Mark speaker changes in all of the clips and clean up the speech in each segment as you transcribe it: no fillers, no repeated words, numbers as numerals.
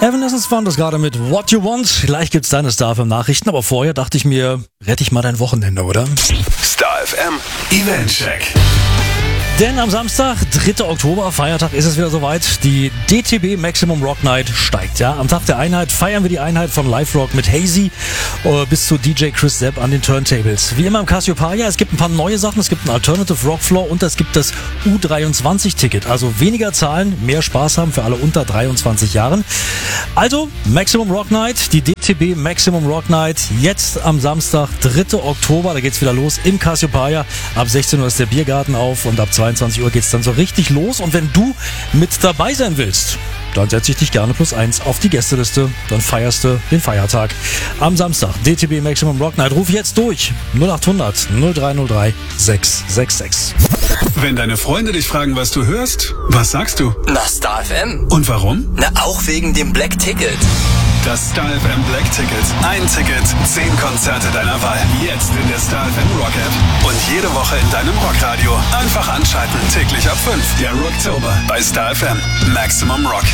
Speaker 1: Evanescence fand das gerade mit What You Want. Gleich gibt's deine Star FM Nachrichten, aber vorher dachte ich mir, rette ich mal dein Wochenende, oder?
Speaker 2: Star FM Eventcheck.
Speaker 1: Denn am Samstag, 3. Oktober, Feiertag, ist es wieder soweit. Die DTB Maximum Rock Night steigt. Ja, am Tag der Einheit feiern wir die Einheit von Live Rock mit Hazy bis zu DJ Chris Sepp an den Turntables. Wie immer im Cassiopeia, es gibt ein paar neue Sachen. Es gibt einen Alternative Rock Floor und es gibt das U23-Ticket. Also weniger zahlen, mehr Spaß haben für alle unter 23 Jahren. Also Maximum Rock Night, die DTB Maximum Rock Night, jetzt am Samstag, 3. Oktober. Da geht's wieder los im Cassiopeia. Ab 16 Uhr ist der Biergarten auf und ab 22 Uhr geht's dann so richtig los. Und wenn du mit dabei sein willst, dann setze ich dich gerne +1 auf die Gästeliste. Dann feierst du den Feiertag. Am Samstag, DTB Maximum Rock Night. Ruf jetzt durch. 0800 0303 666.
Speaker 2: Wenn deine Freunde dich fragen, was du hörst, was sagst du?
Speaker 3: Na, Star FM.
Speaker 2: Und warum?
Speaker 3: Na, auch wegen dem Black Ticket.
Speaker 2: Das Star FM Black Ticket. Ein Ticket, 10 Konzerte deiner Wahl. Jetzt in der Star FM Rock App. Und jede Woche in deinem Rockradio. Einfach anschalten, täglich ab 5. Der Rocktober bei Star FM. Maximum Rock.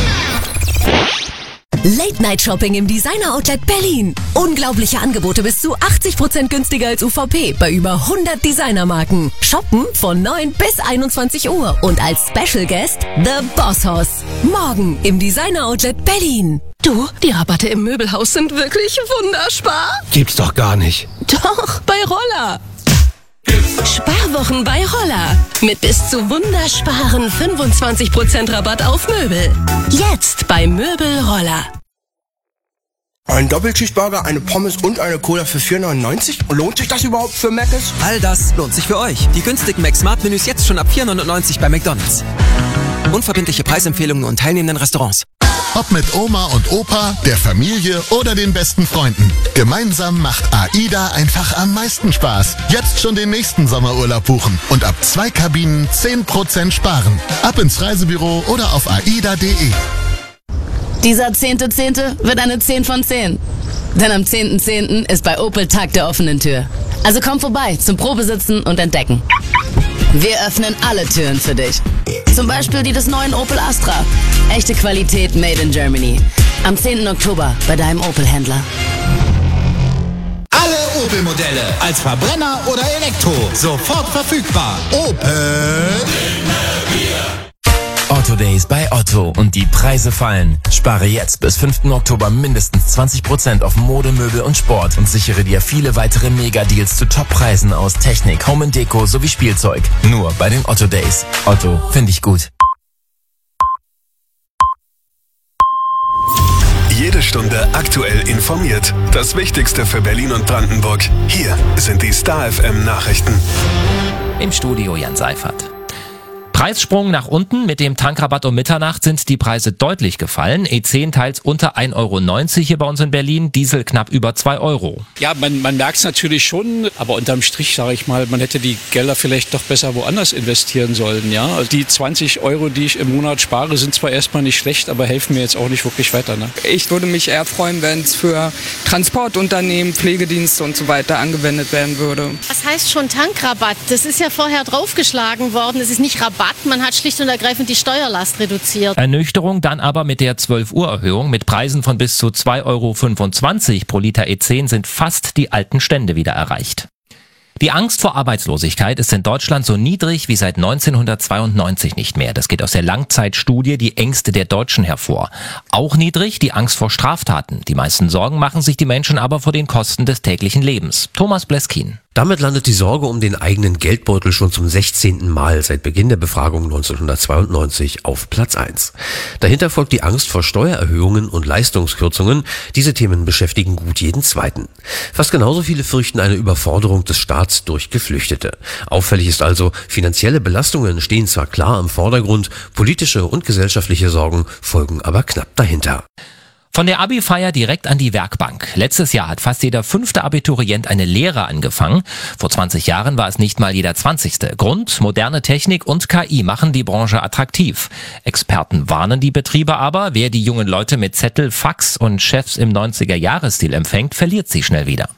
Speaker 4: Late-Night-Shopping im Designer-Outlet Berlin. Unglaubliche Angebote bis zu 80% günstiger als UVP bei über 100 Designermarken. Shoppen von 9 bis 21 Uhr. Und als Special Guest The Boss Hoss. Morgen im Designer-Outlet Berlin. Du, die Rabatte im Möbelhaus sind wirklich wunderspar.
Speaker 5: Gibt's doch gar nicht.
Speaker 4: Doch, bei Roller. Sparwochen bei Roller. Mit bis zu wundersparen 25% Rabatt auf Möbel. Jetzt bei Möbel Roller.
Speaker 5: Ein Doppelcheeseburger, eine Pommes und eine Cola für 4,99? Lohnt sich das überhaupt für Mc's?
Speaker 6: All das lohnt sich für euch. Die günstigen Mac-Smart-Menüs jetzt schon ab 4,99 bei McDonald's. Unverbindliche Preisempfehlungen und teilnehmenden Restaurants.
Speaker 7: Ob mit Oma und Opa, der Familie oder den besten Freunden. Gemeinsam macht AIDA einfach am meisten Spaß. Jetzt schon den nächsten Sommerurlaub buchen und ab 2 Kabinen 10% sparen. Ab ins Reisebüro oder auf aida.de.
Speaker 8: Dieser 10.10. wird eine 10 von 10. Denn am 10.10. ist bei Opel Tag der offenen Tür. Also komm vorbei zum Probesitzen und Entdecken. Wir öffnen alle Türen für dich. Zum Beispiel die des neuen Opel Astra. Echte Qualität made in Germany. Am 10. Oktober bei deinem Opel-Händler.
Speaker 9: Alle Opel-Modelle als Verbrenner oder Elektro. Sofort verfügbar. Opel.
Speaker 10: Otto Days bei Otto und die Preise fallen. Spare jetzt bis 5. Oktober mindestens 20% auf Mode, Möbel und Sport und sichere dir viele weitere Mega-Deals zu Top-Preisen aus Technik, Home & Deko sowie Spielzeug. Nur bei den Otto Days. Otto, finde ich gut.
Speaker 2: Jede Stunde aktuell informiert. Das Wichtigste für Berlin und Brandenburg. Hier sind die Star FM Nachrichten.
Speaker 11: Im Studio Jan Seifert. Preissprung nach unten. Mit dem Tankrabatt um Mitternacht sind die Preise deutlich gefallen. E10 teils unter 1,90 € hier bei uns in Berlin, Diesel knapp über 2 €.
Speaker 12: Ja, man merkt es natürlich schon, aber unterm Strich sage ich mal, man hätte die Gelder vielleicht doch besser woanders investieren sollen. Ja? Also die 20 €, die ich im Monat spare, sind zwar erstmal nicht schlecht, aber helfen mir jetzt auch nicht wirklich weiter. Ne?
Speaker 13: Ich würde mich eher freuen, wenn es für Transportunternehmen, Pflegedienste und so weiter angewendet werden würde.
Speaker 14: Was heißt schon Tankrabatt? Das ist ja vorher draufgeschlagen worden. Es ist nicht Rabatt. Man hat schlicht und ergreifend die Steuerlast reduziert.
Speaker 11: Ernüchterung dann aber mit der 12-Uhr-Erhöhung. Mit Preisen von bis zu 2,25 € pro Liter E10 sind fast die alten Stände wieder erreicht. Die Angst vor Arbeitslosigkeit ist in Deutschland so niedrig wie seit 1992 nicht mehr. Das geht aus der Langzeitstudie Die Ängste der Deutschen hervor. Auch niedrig die Angst vor Straftaten. Die meisten Sorgen machen sich die Menschen aber vor den Kosten des täglichen Lebens. Thomas Bleskin.
Speaker 15: Damit landet die Sorge um den eigenen Geldbeutel schon zum 16. Mal seit Beginn der Befragung 1992 auf Platz 1. Dahinter folgt die Angst vor Steuererhöhungen und Leistungskürzungen. Diese Themen beschäftigen gut jeden Zweiten. Fast genauso viele fürchten eine Überforderung des Staats durch Geflüchtete. Auffällig ist also, finanzielle Belastungen stehen zwar klar im Vordergrund, politische und gesellschaftliche Sorgen folgen aber knapp dahinter.
Speaker 11: Von der Abi-Feier direkt an die Werkbank. Letztes Jahr hat fast jeder 5. Abiturient eine Lehre angefangen. Vor 20 Jahren war es nicht mal jeder 20. Grund: moderne Technik und KI machen die Branche attraktiv. Experten warnen die Betriebe aber, wer die jungen Leute mit Zettel, Fax und Chefs im 90er-Jahres-Stil empfängt, verliert sie schnell wieder.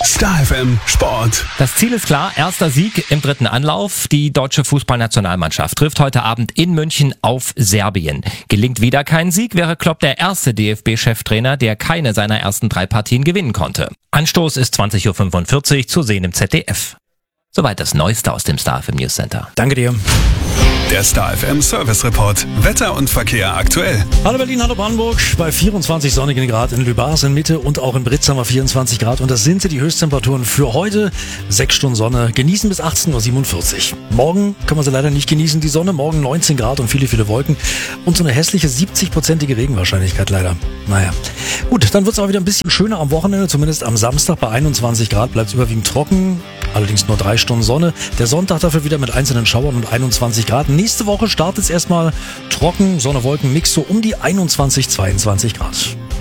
Speaker 2: Star FM Sport.
Speaker 11: Das Ziel ist klar, erster Sieg im dritten Anlauf. Die deutsche Fußballnationalmannschaft trifft heute Abend in München auf Serbien. Gelingt wieder kein Sieg, wäre Klopp der erste DFB-Cheftrainer, der keine seiner ersten 3 Partien gewinnen konnte. Anstoß ist 20.45 Uhr zu sehen im ZDF. Soweit das Neueste aus dem Star FM News Center.
Speaker 1: Danke dir.
Speaker 2: Der Star FM Service Report. Wetter und Verkehr aktuell.
Speaker 1: Hallo Berlin, hallo Brandenburg. Bei 24 sonnigen Grad in Lübars in Mitte und auch in Britz haben wir 24 Grad. Und das sind die Höchsttemperaturen für heute. 6 Stunden Sonne. Genießen bis 18.47 Uhr. Morgen können wir sie leider nicht genießen. Die Sonne, morgen 19 Grad und viele, viele Wolken. Und so eine hässliche 70-prozentige Regenwahrscheinlichkeit leider. Naja. Gut, dann wird es auch wieder ein bisschen schöner am Wochenende. Zumindest am Samstag bei 21 Grad bleibt es überwiegend trocken. Allerdings nur 3 Stunden Sonne. Der Sonntag dafür wieder mit einzelnen Schauern und 21 Grad. Nächste Woche startet es erstmal trocken, Sonne, Wolken, Mix so um die 21, 22 Grad.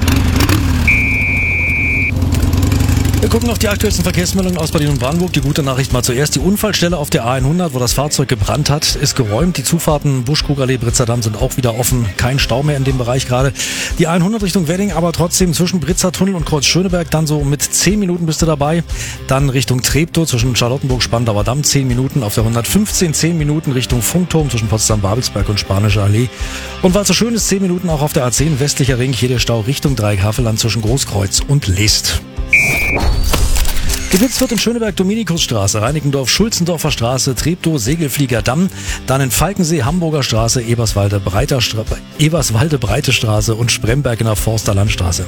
Speaker 1: Wir gucken auf die aktuellsten Verkehrsmeldungen aus Berlin und Brandenburg. Die gute Nachricht mal zuerst. Die Unfallstelle auf der A100, wo das Fahrzeug gebrannt hat, ist geräumt. Die Zufahrten Buschkrugallee, Britzer Damm sind auch wieder offen. Kein Stau mehr in dem Bereich gerade. Die A100 Richtung Wedding, aber trotzdem zwischen Britzer Tunnel und Kreuz Schöneberg dann so mit 10 Minuten bist du dabei. Dann Richtung Treptow zwischen Charlottenburg, Spandauer Damm 10 Minuten. Auf der 115 10 Minuten Richtung Funkturm zwischen Potsdam-Babelsberg und Spanische Allee. Und weil es so schön ist, 10 Minuten auch auf der A10 westlicher Ring. Hier der Stau Richtung Dreieck-Havelland zwischen Großkreuz und List. Geblitzt wird in Schöneberg Dominikusstraße, Reinickendorf Schulzendorfer Straße, Treptow Segelflieger Damm, dann in Falkensee Hamburger Straße, Eberswalde Breite Straße und Spremberg in der Forster Landstraße.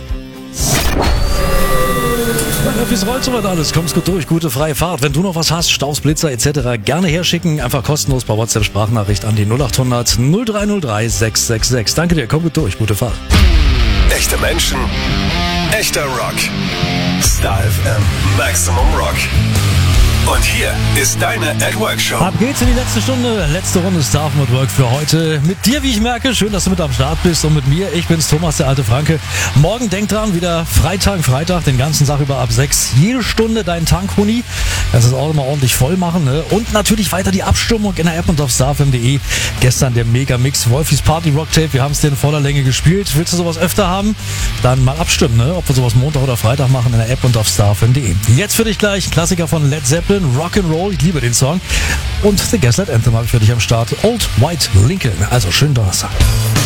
Speaker 1: Öffis rollt soweit alles, kommst gut durch, gute freie Fahrt. Wenn du noch was hast, Staus, Blitzer etc. gerne herschicken, einfach kostenlos per WhatsApp Sprachnachricht an die 0800 0303 666. Danke dir, komm gut durch, gute Fahrt.
Speaker 2: Echte Menschen, echter Rock. Star FM Maximum Rock. Und hier ist deine At Work Show.
Speaker 1: Ab geht's in die letzte Stunde, letzte Runde Star FM at Work für heute. Mit dir, wie ich merke, schön, dass du mit am Start bist. Und mit mir, ich bin's, Thomas, der alte Franke. Morgen, denk dran, wieder Freitag, den ganzen Tag über ab 6. Jede Stunde dein Tankhuni. Das ist auch immer ordentlich voll machen. Ne? Und natürlich weiter die Abstimmung in der App und auf starfm.de. Gestern der Mega-Mix Wolfis Party Rock Tape. Wir haben es dir in voller Länge gespielt. Willst du sowas öfter haben? Dann mal abstimmen, ne? Ob wir sowas Montag oder Freitag machen in der App und auf starfm.de. Jetzt für dich gleich Klassiker von Led Zeppelin. Rock'n'Roll, ich liebe den Song. Und The Gaslight Anthem habe ich für dich am Start. Old White Lincoln. Also schönen Donnerstag.